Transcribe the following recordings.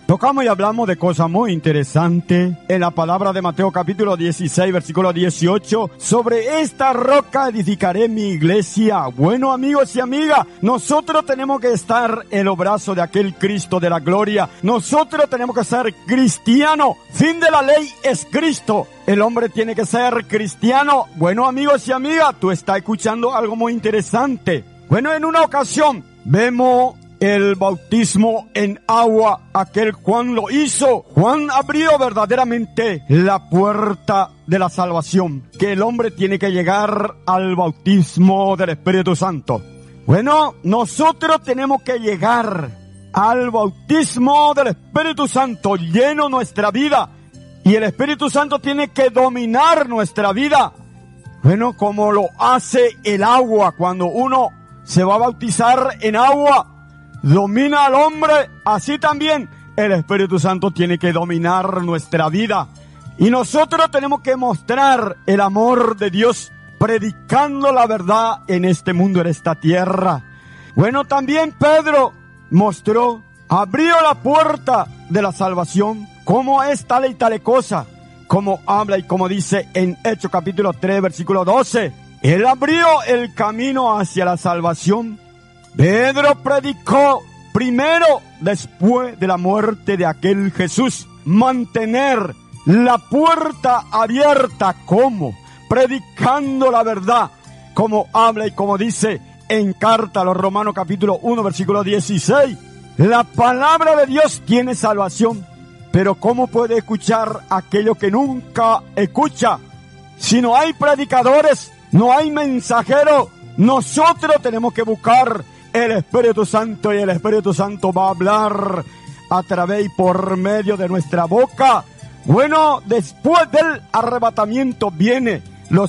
Tocamos y hablamos de cosas muy interesantes en la palabra de Mateo capítulo 16, versículo 18. Sobre esta roca edificaré mi iglesia. Bueno, amigos y amigas, nosotros tenemos que estar en los brazos de aquel Cristo de la gloria. Nosotros tenemos que ser cristianos. Fin de la ley es Cristo. El hombre tiene que ser cristiano. Bueno, amigos y amigas, tú estás escuchando algo muy interesante. Bueno, en una ocasión vemos el bautismo en agua, aquel Juan lo hizo. Juan abrió verdaderamente la puerta de la salvación, que el hombre tiene que llegar al bautismo del Espíritu Santo. Bueno, nosotros tenemos que llegar al bautismo del Espíritu Santo, lleno nuestra vida, y el Espíritu Santo tiene que dominar nuestra vida. Bueno, como lo hace el agua, cuando uno se va a bautizar en agua, domina al hombre, así también el Espíritu Santo tiene que dominar nuestra vida. Y nosotros tenemos que mostrar el amor de Dios, predicando la verdad en este mundo, en esta tierra. Bueno, también Pedro mostró, abrió la puerta de la salvación, como es tal y tal cosa, como habla y como dice en Hechos capítulo 3, versículo 12. Él abrió el camino hacia la salvación. Pedro predicó primero después de la muerte de aquel Jesús. Mantener la puerta abierta, ¿cómo? Predicando la verdad, como habla y como dice en carta a los Romanos capítulo 1 versículo 16. La palabra de Dios tiene salvación, pero ¿cómo puede escuchar aquello que nunca escucha? Si no hay predicadores, no hay mensajeros, nosotros tenemos que buscar el Espíritu Santo, y el Espíritu Santo va a hablar a través y por medio de nuestra boca. Bueno, después del arrebatamiento viene los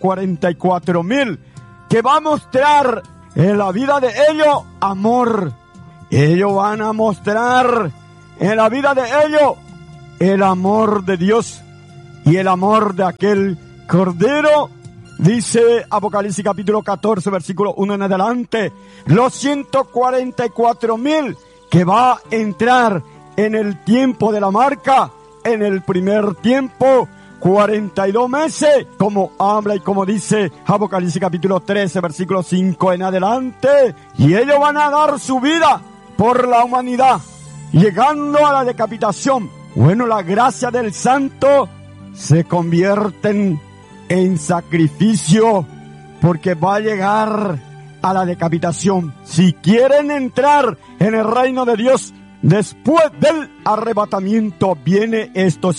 144,000, que va a mostrar en la vida de ellos amor. Ellos van a mostrar en la vida de ellos el amor de Dios y el amor de aquel Cordero. Dice Apocalipsis capítulo 14, versículo 1 en adelante, los 144,000 que va a entrar en el tiempo de la marca, en el primer tiempo, 42 meses, como habla y como dice Apocalipsis capítulo 13, versículo 5 en adelante, y ellos van a dar su vida por la humanidad, llegando a la decapitación. Bueno, la gracia del Santo se convierte en sacrificio, porque va a llegar a la decapitación. Si quieren entrar en el reino de Dios, después del arrebatamiento viene estos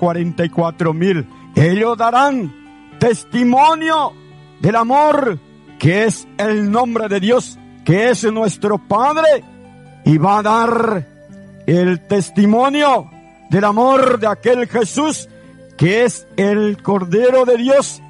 144,000. Ellos darán testimonio del amor, que es el nombre de Dios, que es nuestro Padre, y va a dar el testimonio del amor de aquel Jesús, que es el Cordero de Dios.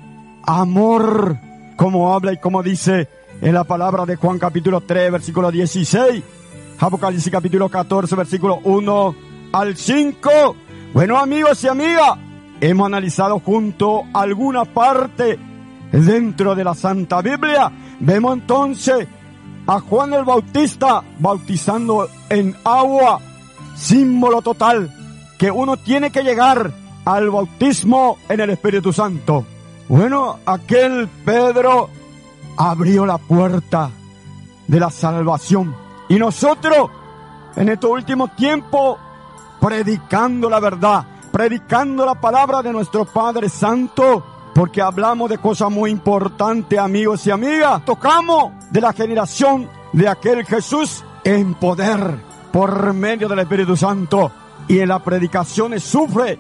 Amor, como habla y como dice en la palabra de Juan capítulo 3, versículo 16, Apocalipsis capítulo 14, versículo 1 al 5. Bueno, amigos y amigas, hemos analizado junto alguna parte dentro de la Santa Biblia. Vemos entonces a Juan el Bautista bautizando en agua, símbolo total que uno tiene que llegar al bautismo en el Espíritu Santo. Bueno, aquel Pedro abrió la puerta de la salvación. Y nosotros, en estos últimos tiempos, predicando la verdad, predicando la palabra de nuestro Padre Santo, porque hablamos de cosas muy importantes, amigos y amigas. Tocamos de la generación de aquel Jesús en poder, por medio del Espíritu Santo. Y en la predicación sufre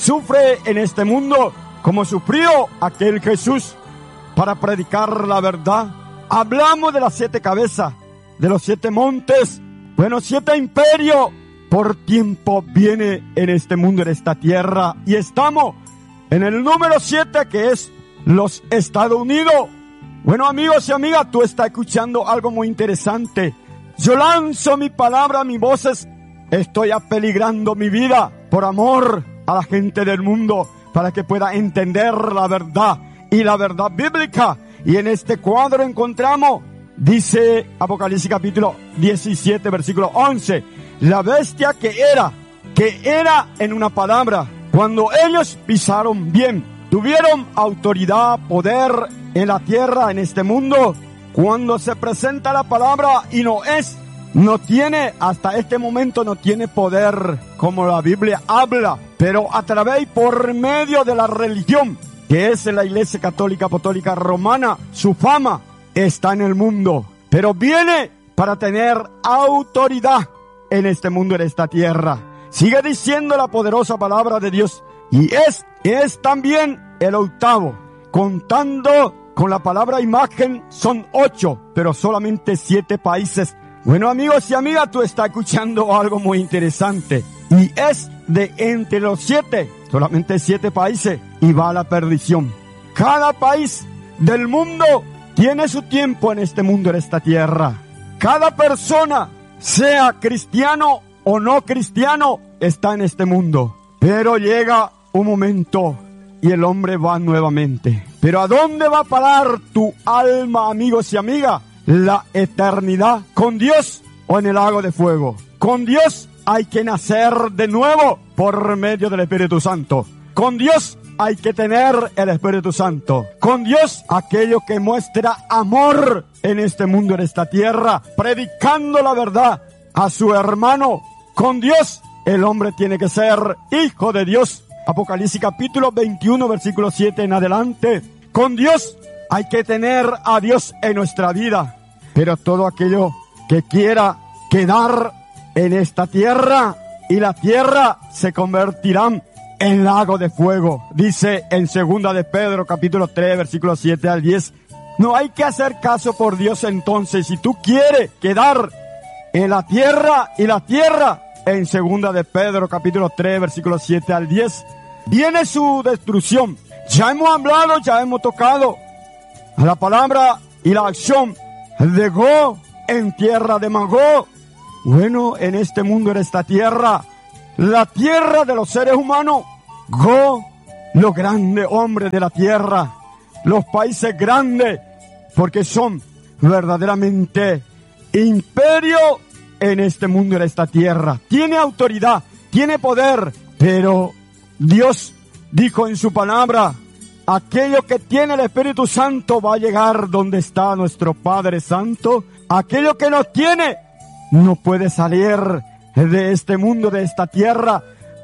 en este mundo como sufrió aquel Jesús para predicar la verdad. Hablamos de las 7 cabezas, de los 7 montes, bueno, 7 imperios. Por tiempo viene en este mundo, en esta tierra, y estamos en el número 7, que es los Estados Unidos. Bueno, amigos y amigas, tú estás escuchando algo muy interesante. Yo lanzo mi palabra, mis voces. Estoy apeligrando mi vida por amor a la gente del mundo, para que pueda entender la verdad y la verdad bíblica. Y en este cuadro encontramos, dice Apocalipsis capítulo 17, versículo 11, la bestia que era que era en una palabra. Cuando ellos pisaron bien, tuvieron autoridad, poder en la tierra, en este mundo. Cuando se presenta la palabra y no tiene, hasta este momento no tiene poder, como la Biblia habla, pero a través y por medio de la religión, que es la Iglesia Católica Apostólica Romana, su fama está en el mundo, pero viene para tener autoridad en este mundo, en esta tierra. Sigue diciendo la poderosa palabra de Dios, y es también el octavo, contando con la palabra imagen, son 8, pero solamente 7 países. Bueno, amigos y amigas, tú estás escuchando algo muy interesante. Y es de entre los 7, solamente 7 países, y va a la perdición. Cada país del mundo tiene su tiempo en este mundo, en esta tierra. Cada persona, sea cristiano o no cristiano, está en este mundo. Pero llega un momento y el hombre va nuevamente. Pero ¿a dónde va a parar tu alma, amigos y amigas? La eternidad. ¿Con Dios o en el lago de fuego? Con Dios hay que nacer de nuevo por medio del Espíritu Santo. Con Dios hay que tener el Espíritu Santo. Con Dios, aquello que muestra amor en este mundo, en esta tierra, predicando la verdad a su hermano. Con Dios, el hombre tiene que ser hijo de Dios. Apocalipsis capítulo 21, versículo 7 en adelante. Con Dios hay que tener a Dios en nuestra vida. Pero todo aquello que quiera quedar en esta tierra, y la tierra se convertirán en lago de fuego. Dice en 2 de Pedro capítulo 3, versículo 7 al 10. No hay que hacer caso por Dios entonces. Si tú quieres quedar en la tierra, y la tierra, en 2 de Pedro capítulo 3, versículo 7 al 10, viene su destrucción. Ya hemos hablado, ya hemos tocado la palabra y la acción de Gog en tierra de Magog. Bueno, en este mundo, en esta tierra, la tierra de los seres humanos, Gog, los grandes hombres de la tierra, los países grandes, porque son verdaderamente imperio en este mundo, en esta tierra. Tiene autoridad, tiene poder, pero Dios dijo en su palabra, aquello que tiene el Espíritu Santo va a llegar donde está nuestro Padre Santo. Aquello que no tiene no puede salir de este mundo, de esta tierra.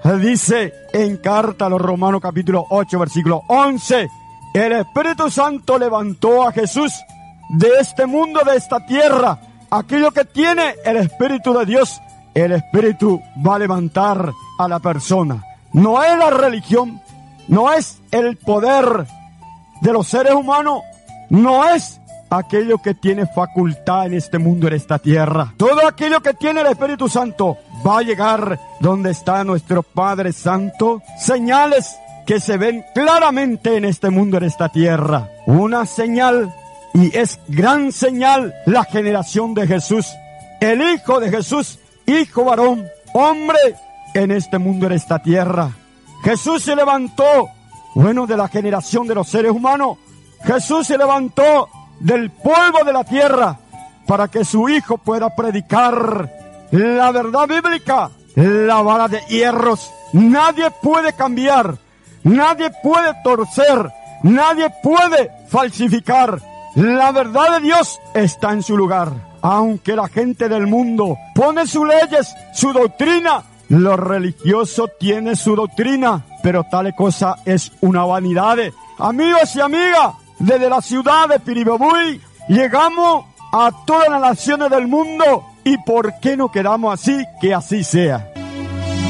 Dice en carta a los Romanos capítulo 8, versículo 11, el Espíritu Santo levantó a Jesús de este mundo, de esta tierra. Aquello que tiene el Espíritu de Dios, el Espíritu va a levantar a la persona. No es la religión, no es el poder de los seres humanos, no es aquello que tiene facultad en este mundo, en esta tierra. Todo aquello que tiene el Espíritu Santo va a llegar donde está nuestro Padre Santo. Señales que se ven claramente en este mundo, en esta tierra. Una señal, y es gran señal, la generación de Jesús. El Hijo de Jesús, hijo varón, hombre en este mundo, en esta tierra. Jesús se levantó, bueno, de la generación de los seres humanos. Jesús se levantó del polvo de la tierra para que su Hijo pueda predicar la verdad bíblica, la vara de hierros. Nadie puede cambiar, nadie puede torcer, nadie puede falsificar. La verdad de Dios está en su lugar. Aunque la gente del mundo pone sus leyes, su doctrina, lo religioso tiene su doctrina, pero tal cosa es una vanidad. Amigos y amigas, desde la ciudad de Piribebuy llegamos a todas las naciones del mundo, y ¿por qué no quedamos así? Que así sea.